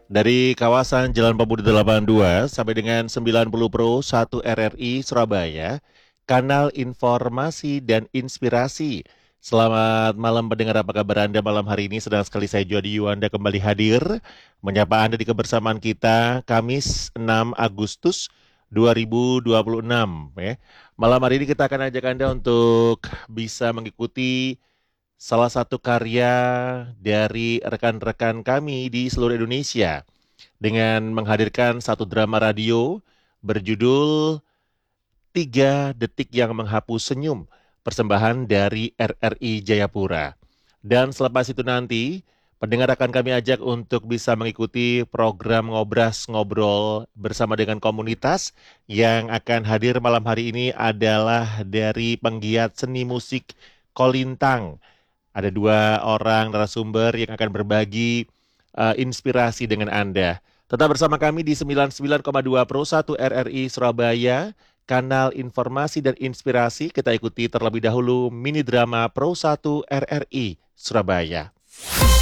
Dari kawasan Jalan Pemuda 82 sampai dengan 90 Pro 1 RRI Surabaya, kanal informasi dan inspirasi. Selamat malam pendengar, apa kabar Anda malam hari ini? Sedang sekali saya Jody Yuwanda kembali hadir menyapa Anda di kebersamaan kita Kamis 6 Agustus 2026 ya. Malam hari ini kita akan ajak Anda untuk bisa mengikuti salah satu karya dari rekan-rekan kami di seluruh Indonesia dengan menghadirkan satu drama radio berjudul 3 Detik yang Menghapus Senyum, persembahan dari RRI Jayapura. Dan selepas itu nanti, pendengar akan kami ajak untuk bisa mengikuti program Ngobras Ngobrol bersama dengan komunitas. Yang akan hadir malam hari ini adalah dari penggiat seni musik Kolintang. Ada 2 orang narasumber yang akan berbagi inspirasi dengan Anda. Tetap bersama kami di 99,2 Pro 1 RRI Surabaya, kanal informasi dan inspirasi. Kita ikuti terlebih dahulu mini drama Pro 1 RRI Surabaya.